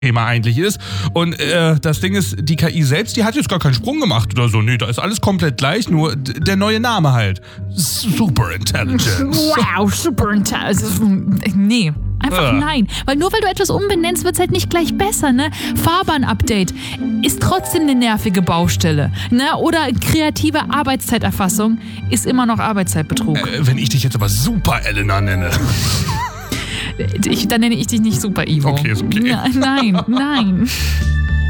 Thema eigentlich ist. Und das Ding ist, die KI selbst, die hat jetzt gar keinen Sprung gemacht oder so. Nee, da ist alles komplett gleich, nur der neue Name halt. Superintelligence. Wow, Superintelligence. Nee. Einfach nein. Weil nur weil du etwas umbenennst, wird es halt nicht gleich besser, ne? Fahrbahn-Update ist trotzdem eine nervige Baustelle, ne? Oder kreative Arbeitszeiterfassung ist immer noch Arbeitszeitbetrug. Wenn ich dich jetzt aber Super Elena nenne. Dann nenne ich dich nicht Super Ivo. Okay, ist okay. Nein.